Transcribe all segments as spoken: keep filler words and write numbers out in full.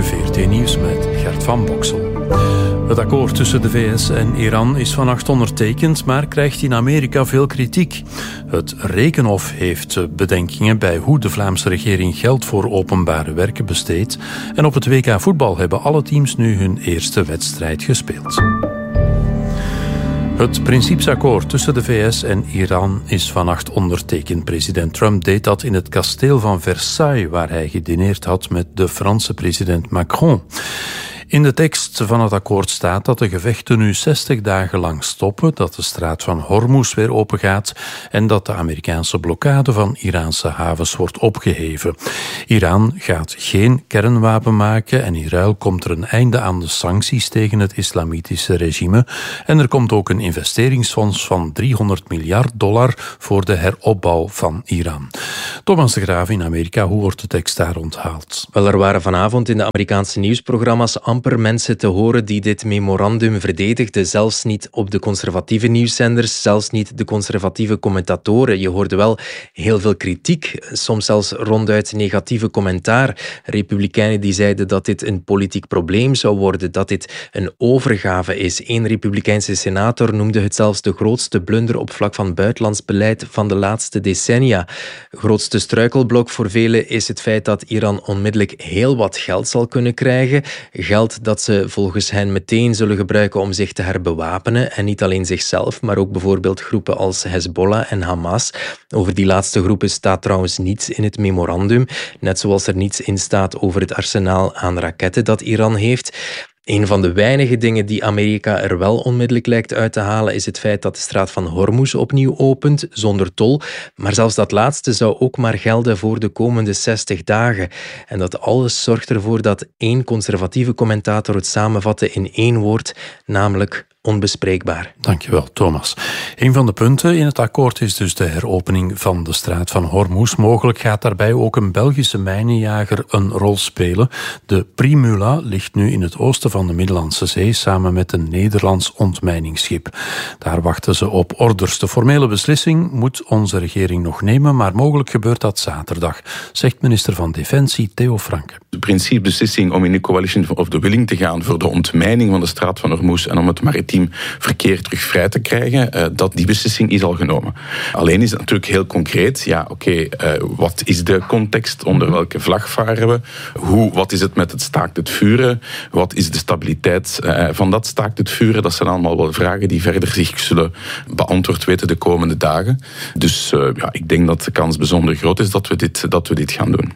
Goedemorgen, V R T Nieuws met Gert van Boksel. Het akkoord tussen de V S en Iran is vannacht ondertekend, maar krijgt in Amerika veel kritiek. Het Rekenhof heeft bedenkingen bij hoe de Vlaamse regering geld voor openbare werken besteedt. En op het W K voetbal hebben alle teams nu hun eerste wedstrijd gespeeld. Het principesakkoord tussen de V S en Iran is vannacht ondertekend. President Trump deed dat in het kasteel van Versailles, waar hij gedineerd had met de Franse president Macron. In de tekst van het akkoord staat dat de gevechten nu zestig dagen lang stoppen, dat de straat van Hormuz weer opengaat en dat de Amerikaanse blokkade van Iraanse havens wordt opgeheven. Iran gaat geen kernwapen maken en in ruil komt er een einde aan de sancties tegen het islamitische regime. En er komt ook een investeringsfonds van driehonderd miljard dollar voor de heropbouw van Iran. Thomas de Graaf in Amerika, hoe wordt de tekst daar onthaald? Wel, er waren vanavond in de Amerikaanse nieuwsprogramma's amper mensen te horen die dit memorandum verdedigden. Zelfs niet op de conservatieve nieuwszenders, zelfs niet de conservatieve commentatoren. Je hoorde wel heel veel kritiek, soms zelfs ronduit negatieve commentaar. Republikeinen die zeiden dat dit een politiek probleem zou worden, dat dit een overgave is. Eén republikeinse senator noemde het zelfs de grootste blunder op vlak van buitenlands beleid van de laatste decennia. Grootste struikelblok voor velen is het feit dat Iran onmiddellijk heel wat geld zal kunnen krijgen. Geld dat ze volgens hen meteen zullen gebruiken om zich te herbewapenen. En niet alleen zichzelf, maar ook bijvoorbeeld groepen als Hezbollah en Hamas. Over die laatste groepen staat trouwens niets in het memorandum. Net zoals er niets in staat over het arsenaal aan raketten dat Iran heeft. Een van de weinige dingen die Amerika er wel onmiddellijk lijkt uit te halen is het feit dat de straat van Hormuz opnieuw opent, zonder tol. Maar zelfs dat laatste zou ook maar gelden voor de komende zestig dagen. En dat alles zorgt ervoor dat één conservatieve commentator het samenvatte in één woord, namelijk onbespreekbaar. Dankjewel, Thomas. Een van de punten in het akkoord is dus de heropening van de straat van Hormuz. Mogelijk gaat daarbij ook een Belgische mijnenjager een rol spelen. De Primula ligt nu in het oosten van de Middellandse Zee samen met een Nederlands ontmijningsschip. Daar wachten ze op orders. De formele beslissing moet onze regering nog nemen, maar mogelijk gebeurt dat zaterdag, zegt minister van Defensie Theo Franke. De principebeslissing om in de coalition of the willing te gaan voor de ontmijning van de straat van Hormuz en om het maritiem verkeer terug vrij te krijgen, dat die beslissing is al genomen. Alleen is het natuurlijk heel concreet. Ja, oké, okay, uh, wat is de context? Onder welke vlag varen we? Hoe, wat is het met het staakt het vuren? Wat is de stabiliteit uh, van dat staakt het vuren? Dat zijn allemaal wel vragen die verder zich zullen beantwoord weten de komende dagen. Dus uh, ja, ik denk dat de kans bijzonder groot is dat we dit, dat we dit gaan doen.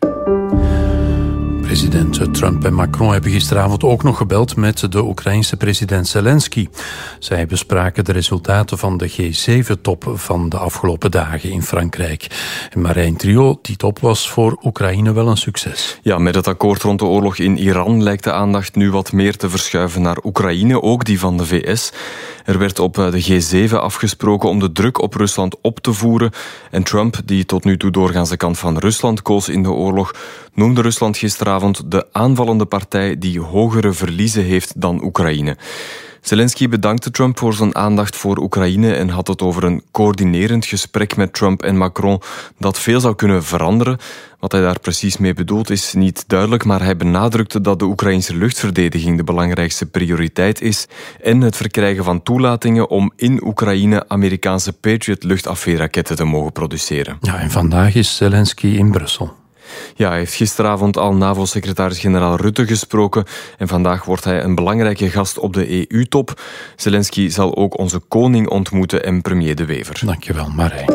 President Trump en Macron hebben gisteravond ook nog gebeld met de Oekraïense president Zelensky. Zij bespraken de resultaten van de G zeven top van de afgelopen dagen in Frankrijk. En Marijn Trio, die top was voor Oekraïne wel een succes. Ja, met het akkoord rond de oorlog in Iran lijkt de aandacht nu wat meer te verschuiven naar Oekraïne, ook die van de V S. Er werd op de G zeven afgesproken om de druk op Rusland op te voeren. En Trump, die tot nu toe doorgaans de kant van Rusland koos in de oorlog, noemde Rusland gisteravond de aanvallende partij die hogere verliezen heeft dan Oekraïne. Zelensky bedankte Trump voor zijn aandacht voor Oekraïne en had het over een coördinerend gesprek met Trump en Macron dat veel zou kunnen veranderen. Wat hij daar precies mee bedoelt is niet duidelijk, maar hij benadrukte dat de Oekraïnse luchtverdediging de belangrijkste prioriteit is en het verkrijgen van toelatingen om in Oekraïne Amerikaanse Patriot luchtafweerraketten te mogen produceren. Ja, en vandaag is Zelensky in Brussel. Ja, hij heeft gisteravond al NAVO-secretaris-generaal Rutte gesproken en vandaag wordt hij een belangrijke gast op de E U-top. Zelensky zal ook onze koning ontmoeten en premier De Wever. Dankjewel, Marijn.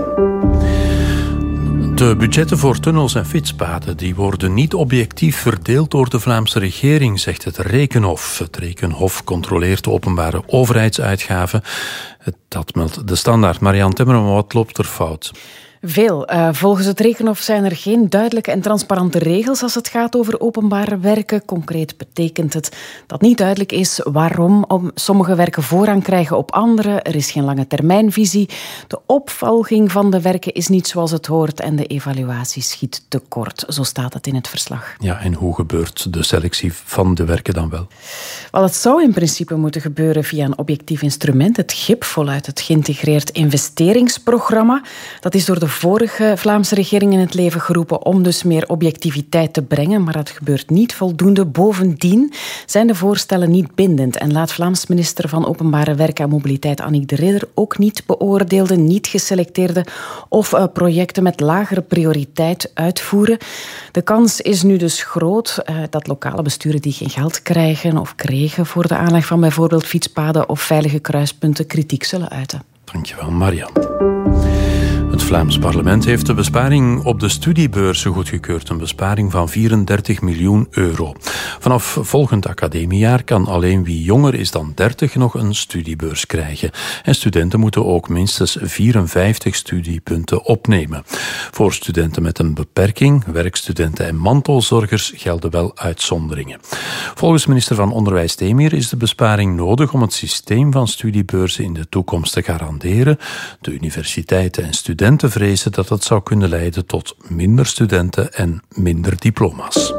De budgetten voor tunnels en fietspaden die worden niet objectief verdeeld door de Vlaamse regering, zegt het Rekenhof. Het Rekenhof controleert de openbare overheidsuitgaven. Dat meldt de Standaard. Marianne Timmerman, wat loopt er fout? Veel. Uh, volgens het Rekenhof zijn er geen duidelijke en transparante regels als het gaat over openbare werken. Concreet betekent het dat niet duidelijk is waarom om sommige werken voorrang krijgen op andere. Er is geen lange termijnvisie. De opvolging van de werken is niet zoals het hoort en de evaluatie schiet tekort. Zo staat het in het verslag. Ja, en hoe gebeurt de selectie van de werken dan wel? Wel, het zou in principe moeten gebeuren via een objectief instrument, het G I P, voluit het geïntegreerd investeringsprogramma. Dat is door de vorige Vlaamse regering in het leven geroepen om dus meer objectiviteit te brengen, maar dat gebeurt niet voldoende. Bovendien zijn de voorstellen niet bindend en laat Vlaams minister van Openbare Werken en Mobiliteit Annick de Ridder ook niet beoordeelde, niet geselecteerde of uh, projecten met lagere prioriteit uitvoeren. De kans is nu dus groot uh, dat lokale besturen die geen geld krijgen of kregen voor de aanleg van bijvoorbeeld fietspaden of veilige kruispunten kritiek zullen uiten. Dankjewel, Marian. Het Vlaams parlement heeft de besparing op de studiebeurzen goedgekeurd. Een besparing van vierendertig miljoen euro. Vanaf volgend academiejaar kan alleen wie jonger is dan dertig nog een studiebeurs krijgen. En studenten moeten ook minstens vierenvijftig studiepunten opnemen. Voor studenten met een beperking, werkstudenten en mantelzorgers gelden wel uitzonderingen. Volgens minister van Onderwijs Demir is de besparing nodig om het systeem van studiebeurzen in de toekomst te garanderen. De universiteiten en studenten Studenten vrezen dat het zou kunnen leiden tot minder studenten en minder diploma's.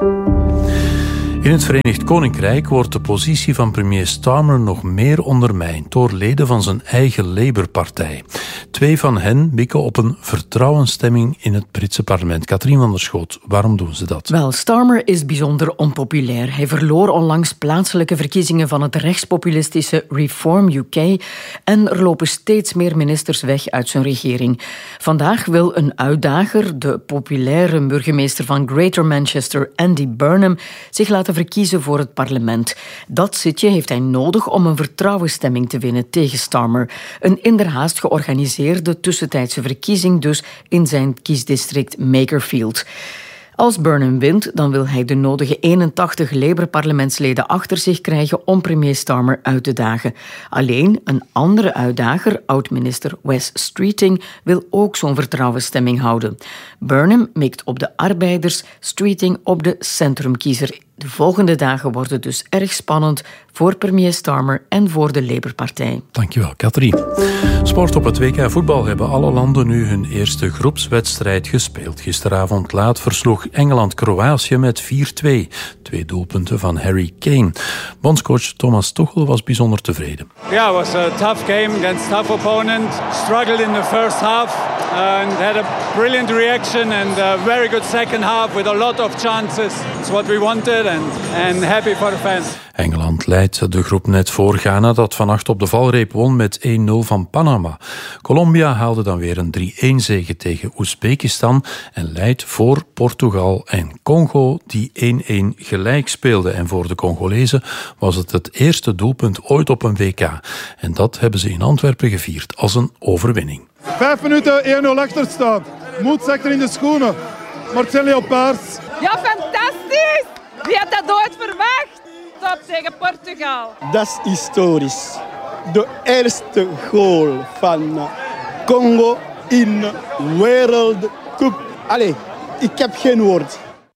In het Verenigd Koninkrijk wordt de positie van premier Starmer nog meer ondermijnd door leden van zijn eigen Labour-partij. Twee van hen mikken op een vertrouwensstemming in het Britse parlement. Katrien van der Schoot, waarom doen ze dat? Wel, Starmer is bijzonder onpopulair. Hij verloor onlangs plaatselijke verkiezingen van het rechtspopulistische Reform U K en er lopen steeds meer ministers weg uit zijn regering. Vandaag wil een uitdager, de populaire burgemeester van Greater Manchester, Andy Burnham, zich laten verkiezen voor het parlement. Dat zitje heeft hij nodig om een vertrouwensstemming te winnen tegen Starmer. Een inderhaast georganiseerde tussentijdse verkiezing dus in zijn kiesdistrict Makerfield. Als Burnham wint, dan wil hij de nodige eenentachtig Labour-parlementsleden achter zich krijgen om premier Starmer uit te dagen. Alleen een andere uitdager, oud-minister Wes Streeting, wil ook zo'n vertrouwensstemming houden. Burnham mikt op de arbeiders, Streeting op de centrumkiezer. De volgende dagen worden dus erg spannend voor premier Starmer en voor de Labour-partij. Dankjewel, Katrien. Sport op het W K voetbal hebben alle landen nu hun eerste groepswedstrijd gespeeld. Gisteravond laat versloeg Engeland Kroatië met vier twee. Twee doelpunten van Harry Kane. Bondscoach Thomas Tuchel was bijzonder tevreden. Yeah, it was a tough game against a tough opponent. Struggled in the first half and had a brilliant reaction and a very good second half with a lot of chances. It's what we wanted and, and happy for the fans. Engeland leidt de groep net voor Ghana, dat vannacht op de valreep won met één nul van Panama. Colombia haalde dan weer een drie-een zege tegen Oezbekistan en leidt voor Portugal en Congo, die één-één gelijk speelden. En voor de Congolezen was het het eerste doelpunt ooit op een W K. En dat hebben ze in Antwerpen gevierd als een overwinning. Vijf minuten één nul achterstand. Moed zakt er in de schoenen. Marcel Leopards. Ja, fantastisch! Wie had dat ooit verwacht? Top tegen Portugal. Dat is historisch. De eerste goal van Congo in World Cup. Allee, ik heb geen woord.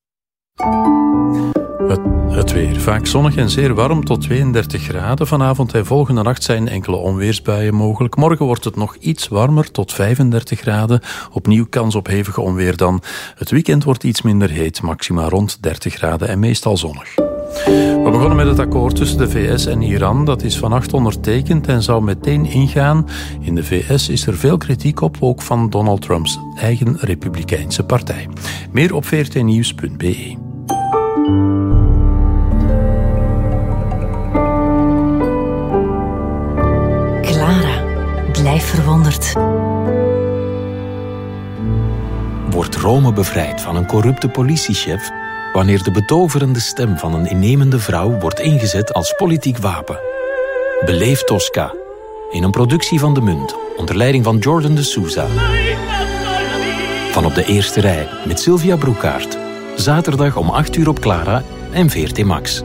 Het, het weer. Vaak zonnig en zeer warm tot tweeëndertig graden. Vanavond en volgende nacht zijn enkele onweersbuien mogelijk. Morgen wordt het nog iets warmer tot vijfendertig graden. Opnieuw kans op hevige onweer dan. Het weekend wordt iets minder heet. Maxima rond dertig graden en meestal zonnig. We begonnen met het akkoord tussen de V S en Iran. Dat is vannacht ondertekend en zou meteen ingaan. In de V S is er veel kritiek op, ook van Donald Trumps eigen Republikeinse partij. Meer op v r t nieuws punt b e. Clara, blijf verwonderd. Wordt Rome bevrijd van een corrupte politiechef wanneer de betoverende stem van een innemende vrouw wordt ingezet als politiek wapen? Beleef Tosca in een productie van De Munt onder leiding van Jordan de Souza. Van op de eerste rij met Sylvia Broekaert. Zaterdag om acht uur op Clara en V R T Max.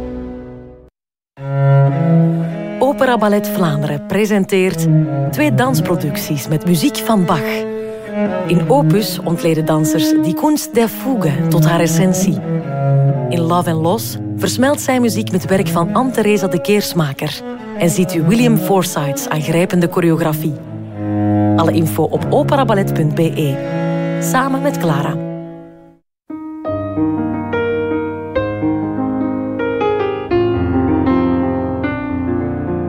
Opera Ballet Vlaanderen presenteert twee dansproducties met muziek van Bach. In Opus ontleden dansers die kunst der fuge tot haar essentie. In Love and Loss versmelt zij muziek met werk van Anne-Theresa de Keersmaker en ziet u William Forsyth's aangrijpende choreografie. Alle info op operaballet punt b e. Samen met Clara.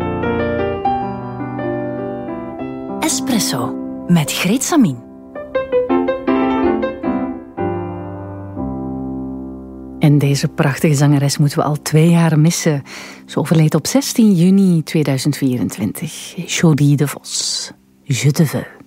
Espresso met Greet Samin. En deze prachtige zangeres moeten we al twee jaar missen. Ze overleed op zestien juni tweeduizend vierentwintig. Jodie de Vos. Je te veux.